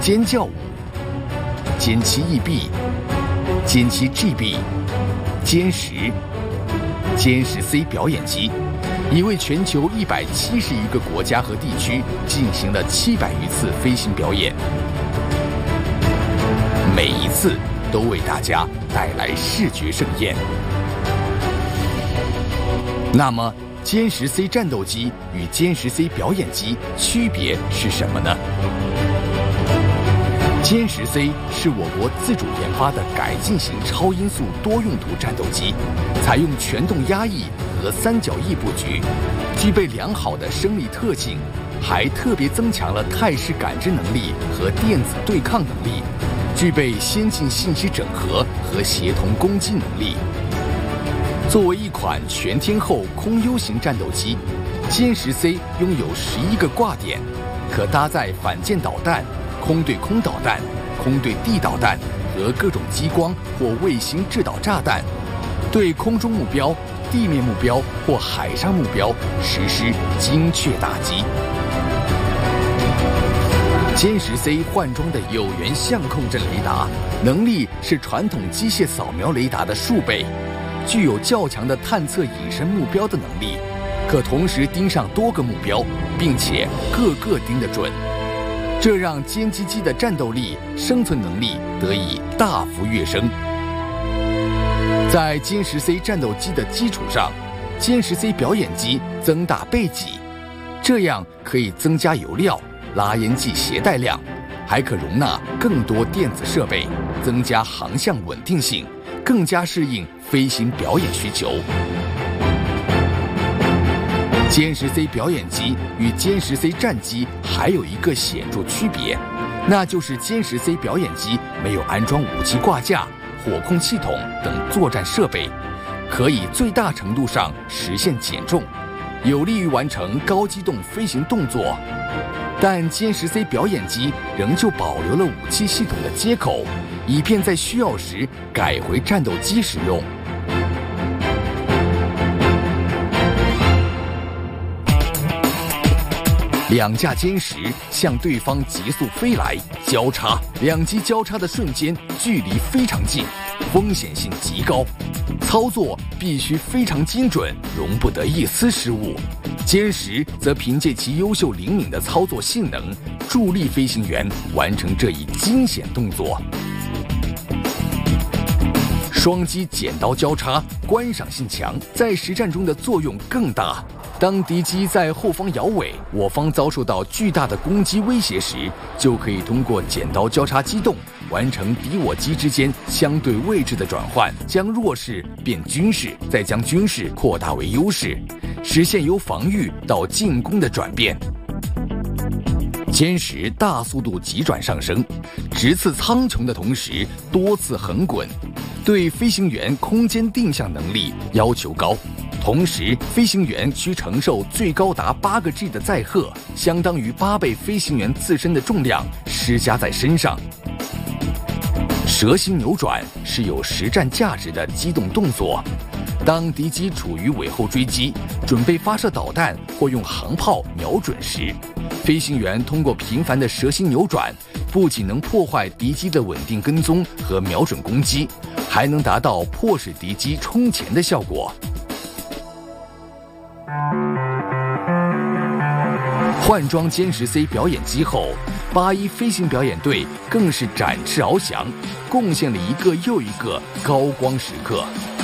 尖叫舞、歼七 EB、歼七 GB、歼10、歼10 C 表演机，已为全球171个国家和地区进行了700余次飞行表演，每一次都为大家带来视觉盛宴。那么，歼10 C 战斗机与歼10 C 表演机区别是什么呢？歼10 C 是我国自主研发的改进型超音速多用途战斗机，采用全动压翼和三角翼布局，具备良好的生理特性，还特别增强了态势感知能力和电子对抗能力，具备先进信息整合和协同攻击能力。作为一款全天候空优型战斗机，歼10 C 拥有11个挂点，可搭载反舰导弹、空对空导弹、空对地导弹和各种激光或卫星制导炸弹，对空中目标、地面目标或海上目标实施精确打击。歼10 C 换装的有源相控阵雷达能力是传统机械扫描雷达的数倍，具有较强的探测隐身目标的能力，可同时盯上多个目标，并且个个盯得准。这让歼击机的战斗力、生存能力得以大幅跃升。在歼10 C 战斗机的基础上，歼10 C 表演机增大背脊，这样可以增加油料、拉烟剂携带量，还可容纳更多电子设备，增加航向稳定性，更加适应飞行表演需求。歼10 C 表演机与歼10 C 战机还有一个显著区别，那就是歼10 C 表演机没有安装武器挂架、火控系统等作战设备，可以最大程度上实现减重，有利于完成高机动飞行动作。但歼10 C 表演机仍旧保留了武器系统的接口，以便在需要时改回战斗机使用。两架歼10向对方急速飞来，交叉，两机交叉的瞬间距离非常近，风险性极高，操作必须非常精准，容不得一丝失误。歼10则凭借其优秀灵敏的操作性能，助力飞行员完成这一惊险动作。双机剪刀交叉，观赏性强，在实战中的作用更大。当敌机在后方摇尾，我方遭受到巨大的攻击威胁时，就可以通过剪刀交叉机动，完成敌我机之间相对位置的转换，将弱势变军事，再将军事扩大为优势，实现由防御到进攻的转变。歼10大速度急转上升，直刺苍穹的同时多次横滚，对飞行员空间定向能力要求高。同时，飞行员需承受最高达8个 G 的载荷，相当于8倍飞行员自身的重量施加在身上。蛇形扭转是有实战价值的机动动作。当敌机处于尾后追击，准备发射导弹或用航炮瞄准时，飞行员通过频繁的蛇形扭转，不仅能破坏敌机的稳定跟踪和瞄准攻击，还能达到迫使敌机冲前的效果。换装歼10 C 表演机后，81飞行表演队更是展翅翱翔，贡献了一个又一个高光时刻。